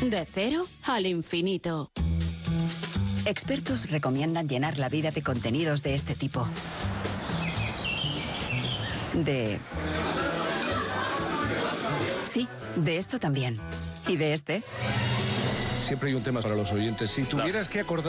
De cero al infinito. Expertos recomiendan llenar la vida de contenidos de este tipo. Sí, de esto también. ¿Y de este? Siempre hay un tema para los oyentes. Si tuvieras que acordar